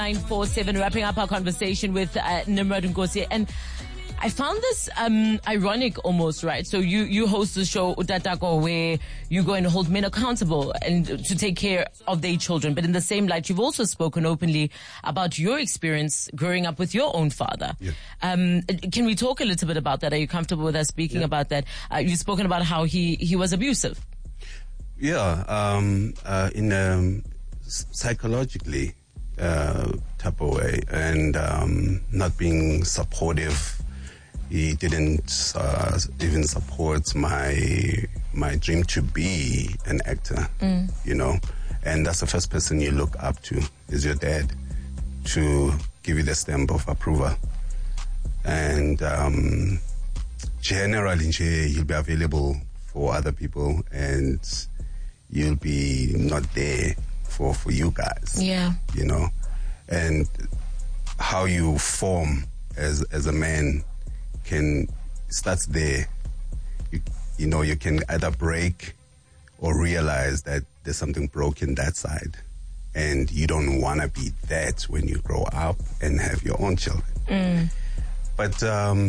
947, wrapping up our conversation with Nimrod Nkosi. And I found this ironic almost, right? So you host the show Utatako, where you go and hold men accountable and to take care of their children. But in the same light, you've also spoken openly about your experience growing up with your own father. Yeah. Can we talk a little bit about that? Are you comfortable with us speaking about that? You've spoken about how he was abusive. Yeah, in psychologically type of way, and not being supportive. He didn't even support my dream to be an actor, you know. And that's the first person you look up to is your dad, to give you the stamp of approval. And generally, he'll be available for other people, and you'll be not there for you guys. Yeah. You know, and how you form as a man starts there. You know, you can either break or realize that there's something broken that side, and you don't want to be that when you grow up and have your own children. But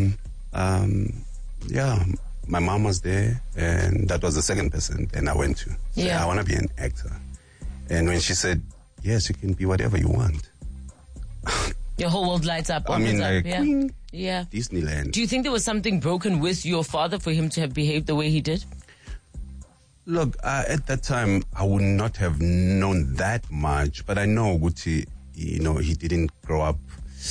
yeah, my mom was there, and that was the second person then I went to say, I want to be an actor. And when she said, yes, you can be whatever you want, your whole world lights up. I mean, like, yeah. Disneyland. Do you think there was something broken with your father for him to have behaved the way he did? Look, at that time, I would not have known that much, but I know Guti, you know, he didn't grow up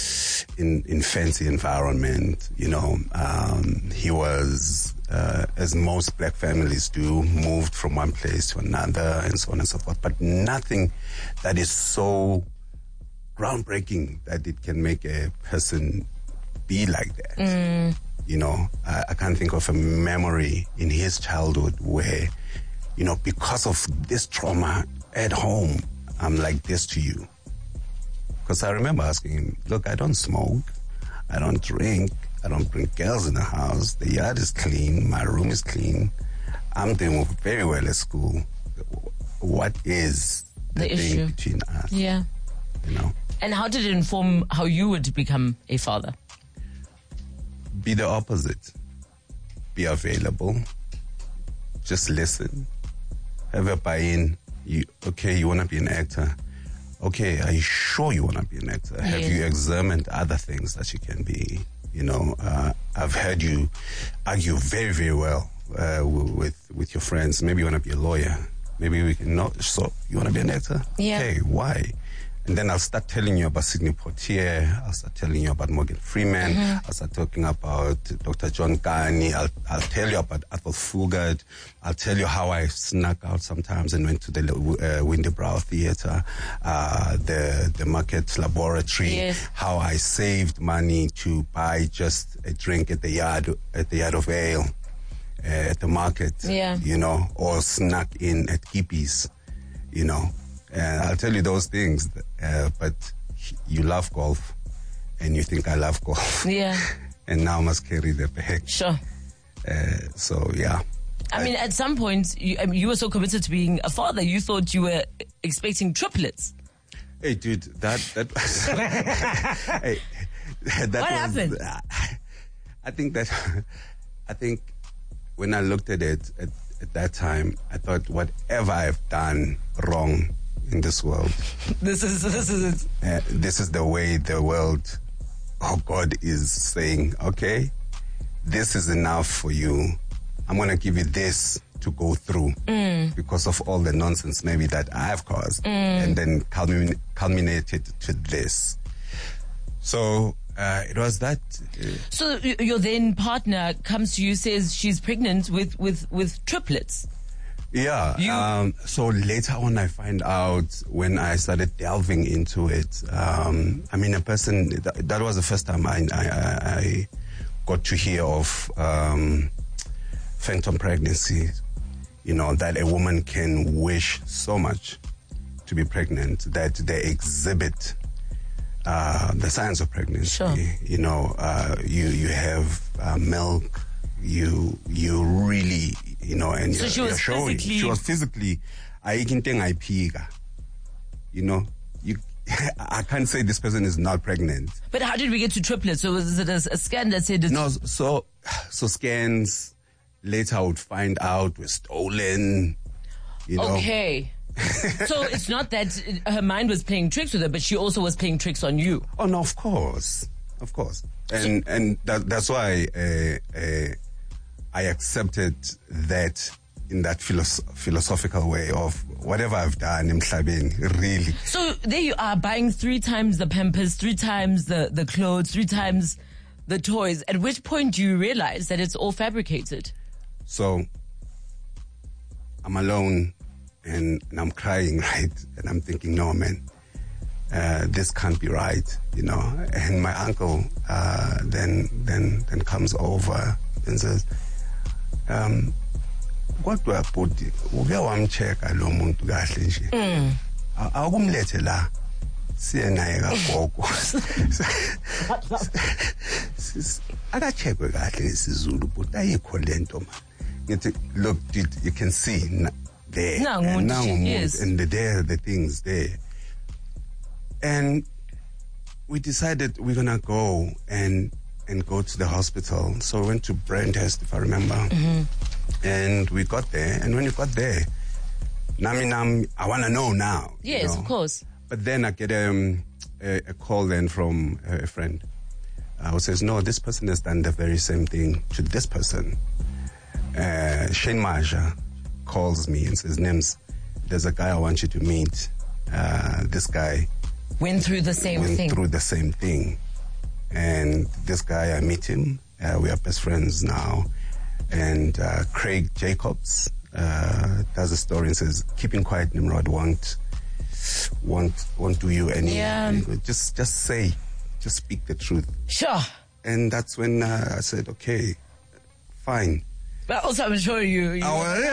in fancy environment, you know. He was, as most black families do, moved from one place to another and so on and so forth, but nothing that is so groundbreaking that it can make a person be like that. You know, I can't think of a memory in his childhood where, you know, because of this trauma at home, I'm like this to you. Because I remember asking him, look, I don't smoke, I don't drink, I don't bring girls in the house, the yard is clean, my room is clean, I'm doing very well at school. What is the issue thing between us? Yeah. You know? And how did it inform how you would become a father? Be the opposite. Be available. Just listen. Have a buy-in. You want to be an actor. Okay, are you sure you want to be an actor? Have you examined other things that you can be? You know, I've heard you argue very, very well with your friends. Maybe you want to be a lawyer. Maybe we can know. So, you want to be an actor? Yeah. Okay, why? And then I'll start telling you about Sidney Poitier. I'll start telling you about Morgan Freeman. I'll start talking about Dr. John Carney. I'll tell you about Athol Fugard. I'll tell you how I snuck out sometimes and went to the Windybrow Theatre, the Market Laboratory. How I saved money to buy just a drink at the Yard of Ale, at the market. You know, or snuck in at Kippies, you know. And I'll tell you those things, but you love golf, and you think I love golf. Yeah. And now I must carry the bag. Sure. So, yeah. I mean, at some point, you were so committed to being a father, you thought you were expecting triplets. Hey, dude, that hey, that what happened? I think when I looked at it at that time, I thought, whatever I've done wrong in this world, this is it. This is the way the world, God is saying, okay, this is enough for you. I'm going to give you this to go through because of all the nonsense maybe that I've caused, and then culminated to this. So it was that. So your then partner comes to you, says she's pregnant with triplets. Yeah. So later on, I find out when I started delving into it. I mean, a person that was the first time I got to hear of phantom pregnancy. You know, that a woman can wish so much to be pregnant that they exhibit the signs of pregnancy. Sure. You know, you have milk. You really, you know, and so you're showing. She was physically, you know, I can't say this person is not pregnant. But how did we get to triplets? So was it a scan that said it's... No, so scans later I would find out were stolen, you know. Okay. So it's not that her mind was playing tricks with her, but she also was playing tricks on you. Oh no, of course. And that's why I accepted that in that philosophical way of whatever I've done in Mhlabeni, really. So there you are, buying 3 times the Pampers, 3 times the clothes, 3 times the toys. At which point do you realize that it's all fabricated? So I'm alone and I'm crying, right? And I'm thinking, no, man, this can't be right, you know. And my uncle then comes over and says, kodwa bhuti uke wamcheka lo muntu kahle nje akumlethe la siye naye kagogo akachekwe kahle ngesizulu but ayikho lento man ngithi look dude, you can see there and there the things there, and we decided we're gonna go and go to the hospital. So we went to Brandhurst, if I remember. Mm-hmm. And we got there. And when we got there, I want to know now. Yes, you know? Of course. But then I get a call then from a friend who says, no, this person has done the very same thing to this person. Shane Maja calls me and says, Nims, there's a guy I want you to meet. This guy went through the same thing. And this guy, I meet him. We are best friends now. And Craig Jacobs does a story and says, keeping quiet, Nimrod, won't do you any good. Just speak the truth. Sure. And that's when I said, okay, fine. But also, I'm sure you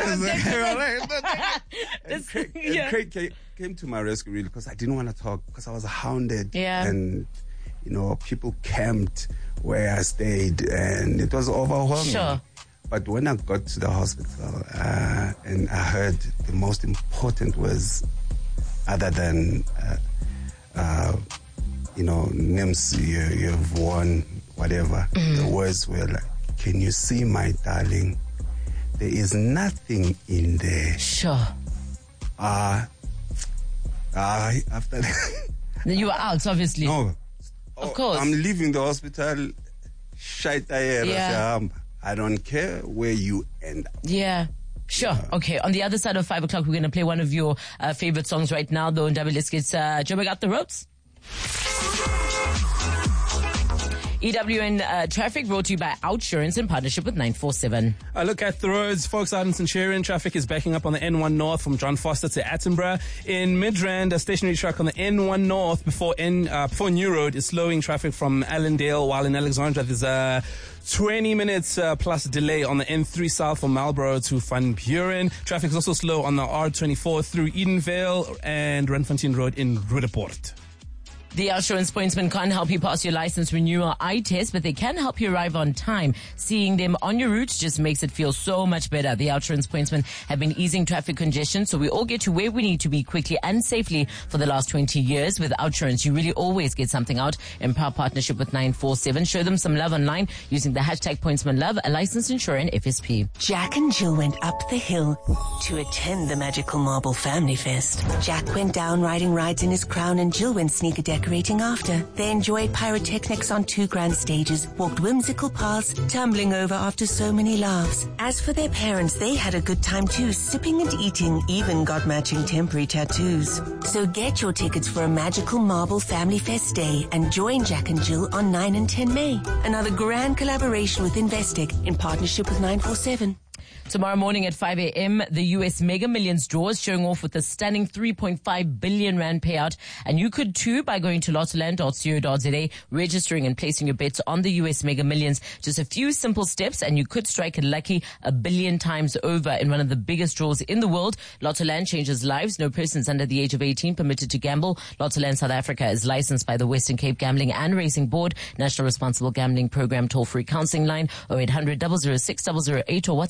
Craig came to my rescue really because I didn't want to talk because I was hounded. Yeah. And you know, people camped where I stayed, and it was overwhelming. Sure. But when I got to the hospital, and I heard the most important was, other than, you know, Nims, you've won, whatever. Mm-hmm. The words were like, can you see, my darling? There is nothing in there. Sure. After that. You were out, obviously. No. Of course. I'm leaving the hospital. I don't care where you end up. Yeah. Sure. Okay. On the other side of 5 o'clock, we're going to play one of your favorite songs right now, though. Ndabi, let's get Joburg out the roads. EWN traffic brought to you by Outsurance in partnership with 947. A look at the roads. Folks out in Centurion, traffic is backing up on the N1 North from John Foster to Attenborough. In Midrand, a stationary truck on the N1 North before New Road is slowing traffic from Allendale, while in Alexandra there's a 20 minutes plus delay on the N3 South from Marlborough to Van Buren. Traffic is also slow on the R24 through Edenvale and Randfontein Road in Roodepoort. The Outsurance Pointsman can't help you pass your license renewal eye test, but they can help you arrive on time. Seeing them on your route just makes it feel so much better. The Outsurance Pointsmen have been easing traffic congestion, so we all get to where we need to be quickly and safely for the last 20 years. With Outsurance, you really always get something out. In power partnership with 947. Show them some love online using the hashtag PointsmanLove, a licensed insurer and FSP. Jack and Jill went up the hill to attend the Magical Marble Family Fest. Jack went down riding rides in his crown and Jill went sneaker decorating after. They enjoyed pyrotechnics on 2 grand stages, walked whimsical paths, tumbling over after so many laughs. As for their parents, they had a good time too, sipping and eating, even got matching temporary tattoos. So get your tickets for a Magical Marble Family Fest Day and join Jack and Jill on 9 and 10 May. Another grand collaboration with Investec in partnership with 947. Tomorrow morning at 5 a.m., the US Mega Millions draw is showing off with a stunning 3.5 billion rand payout. And you could too by going to lottoland.co.za, registering and placing your bets on the US Mega Millions. Just a few simple steps and you could strike a lucky 1 billion times over in one of the biggest draws in the world. Lottoland changes lives. No persons under the age of 18 permitted to gamble. Lottoland South Africa is licensed by the Western Cape Gambling and Racing Board. National Responsible Gambling Program toll-free counseling line 0800 006 008 or WhatsApp help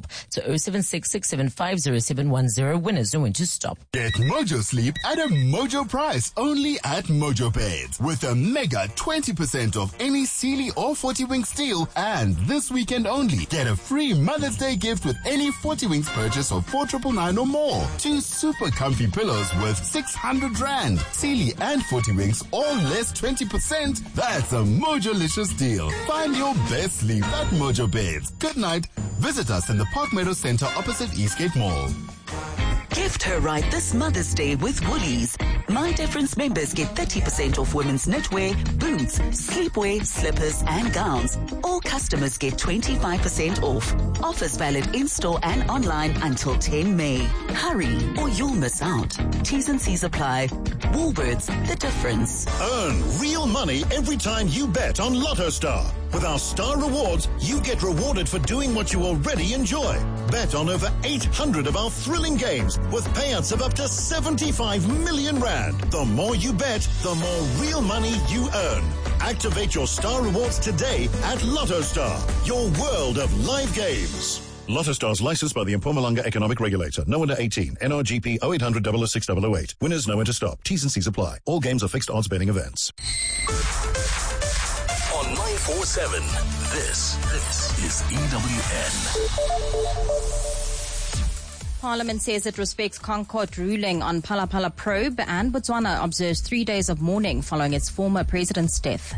stop. So 076-675-0710. Winners know when to stop. Get Mojo Sleep at a Mojo price only at Mojo Beds with a mega 20% off any Sealy or 40 Winks deal. And this weekend only, get a free Mother's Day gift with any 40 Winks purchase of 4,999 or more. 2 super comfy pillows worth 600 Rand. Sealy and 40 Winks all less 20%. That's a Mojo-licious deal. Find your best sleep at Mojo Beds. Good night. Visit us in the Park Meadow Center opposite Eastgate Mall. Gift her right this Mother's Day with Woolies. My Difference members get 30% off women's knitwear, boots, sleepwear, slippers and gowns. All customers get 25% off. Offers valid in-store and online until 10 May. Hurry or you'll miss out. T's and C's apply. Woolworths, the difference. Earn real money every time you bet on Lotto Star. With our Star Rewards, you get rewarded for doing what you already enjoy. Bet on over 800 of our thrilling games with payouts of up to 75 million Rand. The more you bet, the more real money you earn. Activate your Star Rewards today at Lotto Star, your world of live games. Lotto Star's licensed by the Mpumalanga Economic Regulator. No under 18. NRGP 0800 006 008. Winners know when to stop. T's and C's apply. All games are fixed odds betting events. On 947, this is EWN. Parliament says it respects ConCourt ruling on Phala Phala probe, and Botswana observes 3 days of mourning following its former president's death.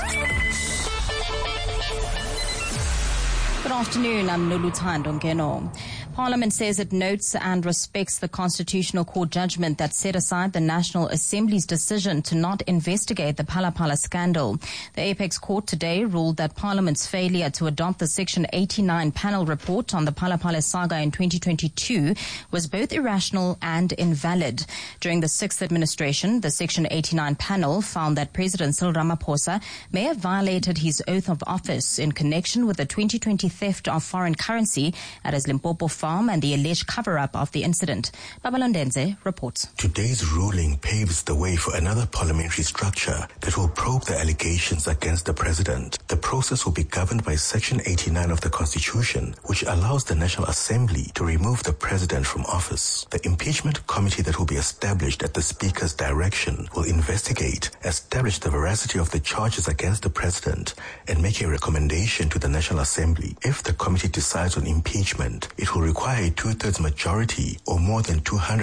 Good afternoon, I'm Noluthando Ngeno. Parliament says it notes and respects the Constitutional Court judgment that set aside the National Assembly's decision to not investigate the Phala Phala scandal. The Apex Court today ruled that Parliament's failure to adopt the Section 89 panel report on the Phala Phala saga in 2022 was both irrational and invalid. During the 6th administration, the Section 89 panel found that President Cyril Ramaphosa may have violated his oath of office in connection with the 2020 theft of foreign currency at his Limpopo farm and the alleged cover-up of the incident. Babalondenze reports. Today's ruling paves the way for another parliamentary structure that will probe the allegations against the president. The process will be governed by Section 89 of the Constitution, which allows the National Assembly to remove the president from office. The impeachment committee that will be established at the Speaker's direction will investigate, establish the veracity of the charges against the president, and make a recommendation to the National Assembly. If the committee decides on impeachment, it will require a 2/3 majority or more than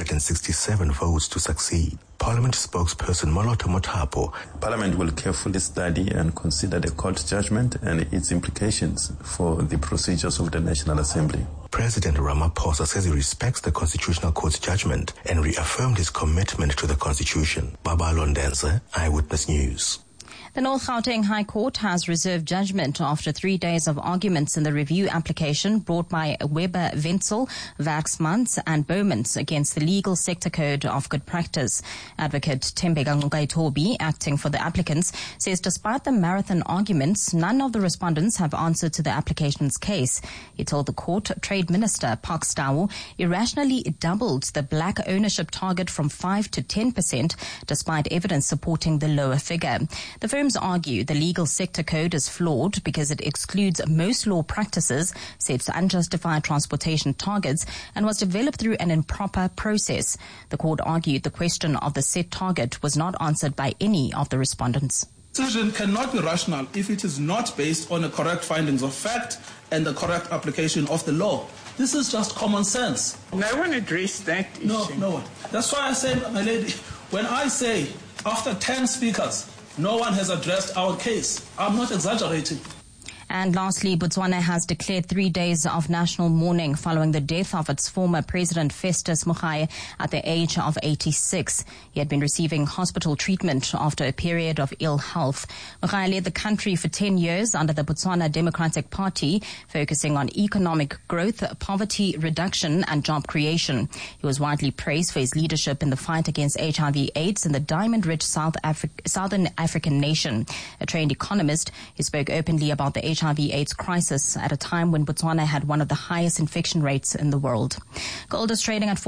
267 votes to succeed. Parliament spokesperson Moloto Mothapo. Parliament will carefully study and consider the court judgment and its implications for the procedures of the National Assembly. President Ramaphosa says he respects the Constitutional Court's judgment and reaffirmed his commitment to the Constitution. Babalondense, Eyewitness News. The North Gauteng High Court has reserved judgment after 3 days of arguments in the review application brought by Weber Wentzel, Waxmans and Bowmans against the Legal Sector Code of Good Practice. Advocate Tembeka Nqaitobi, acting for the applicants, says despite the marathon arguments, none of the respondents have answered to the application's case. He told the court Trade Minister Park Stawu irrationally doubled the black ownership target from 5 to 10% despite evidence supporting the lower figure. The firms argue the Legal Sector Code is flawed because it excludes most law practices, sets unjustified transportation targets, and was developed through an improper process. The court argued the question of the set target was not answered by any of the respondents. Decision cannot be rational if it is not based on the correct findings of fact and the correct application of the law. This is just common sense. No one addressed that issue. No one. That's why I say, my lady, when I say after 10 speakers, no one has addressed our case, I'm not exaggerating. And lastly, Botswana has declared 3 days of national mourning following the death of its former president Festus Mogae at the age of 86. He had been receiving hospital treatment after a period of ill health. Mogae led the country for 10 years under the Botswana Democratic Party, focusing on economic growth, poverty reduction and job creation. He was widely praised for his leadership in the fight against HIV/AIDS in the diamond-rich Southern African nation. A trained economist, he spoke openly about the HIV/AIDS crisis at a time when Botswana had one of the highest infection rates in the world. Gold is trading at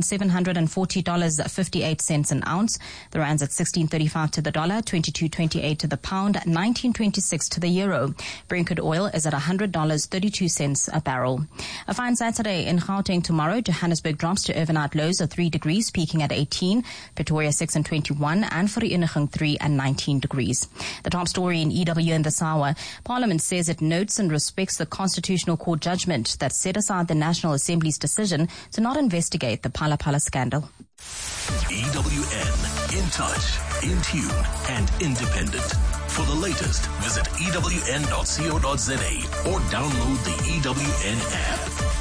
$4,740.58 an ounce. The rand's at 16.35 to the dollar, 22.28 to the pound, 19.26 to the euro. Brent crude oil is at $100.32 a barrel. A fine Saturday in Gauteng tomorrow. Johannesburg drops to overnight lows of 3 degrees, peaking at 18. Pretoria 6 and 21, and Vereeniging 3 and 19 degrees. The top story in EW in this hour. Parliament says it notes and respects the Constitutional Court judgment that set aside the National Assembly's decision to not investigate the Phala Phala scandal. EWN, in touch, in tune, and independent. For the latest, visit ewn.co.za or download the EWN app.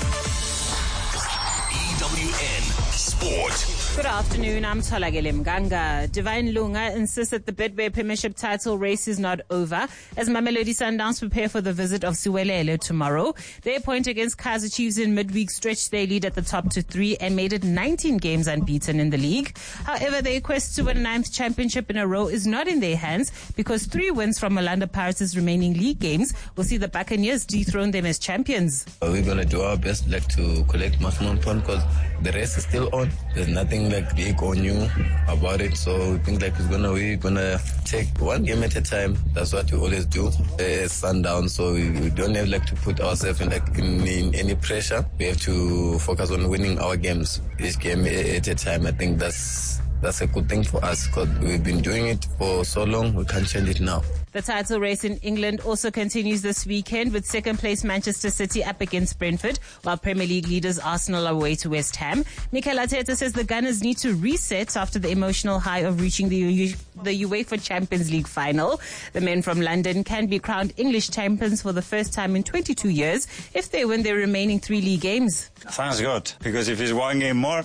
EWN Sport. Good afternoon, I'm Tholagele Mganga. Divine Lunga insists that the Betway Premiership title race is not over as Mamelodi Sundowns prepare for the visit of Siwelele tomorrow. Their point against Kaizer Chiefs in midweek stretched their lead at the top to 3 and made it 19 games unbeaten in the league. However, their quest to win a 9th championship in a row is not in their hands because 3 wins from Orlando Pirates' remaining league games will see the Buccaneers dethrone them as champions. We're going to do our best to collect maximum points because the race is still on. There's nothing big or new about it, so we think we're gonna take one game at a time. That's what we always do. Sundown, so we don't have to put ourselves in any pressure. We have to focus on winning our games, each game at a time. I think that's a good thing for us because we've been doing it for so long. We can't change it now. The title race in England also continues this weekend with second place Manchester City up against Brentford, while Premier League leaders Arsenal are away to West Ham. Mikel Arteta says the Gunners need to reset after the emotional high of reaching the UEFA Champions League final. The men from London can be crowned English champions for the first time in 22 years if they win their remaining 3 league games. Sounds good, because if it's one game more,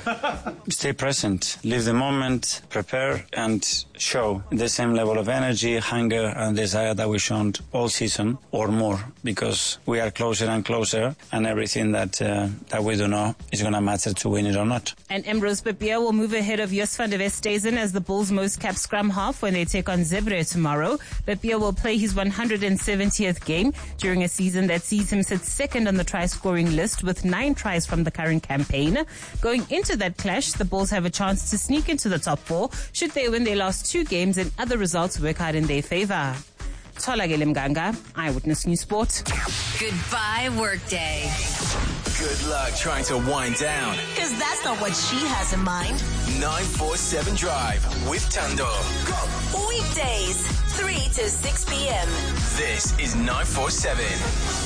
stay present, live the moment, prepare and show the same level of energy, hunger and desire that we've shown all season or more, because we are closer and closer and everything that we do know is going to matter to win it or not. And Ambrose Bebia will move ahead of Jos van der Westhuizen as the Bulls' most capped scrum half when they take on Zebre tomorrow. Bebia will play his 170th game during a season that sees him sit second on the try-scoring list with 9 tries from the current campaign. Going into that clash, the Bulls have a chance to sneak into the top 4 should they win their last 2 games and other results work out in their favor. Tholagele Mganga, Eyewitness News Sport. Goodbye, workday. Good luck trying to wind down. Because that's not what she has in mind. 947 Drive with Tando. Go. Weekdays, 3 to 6 p.m. This is 947.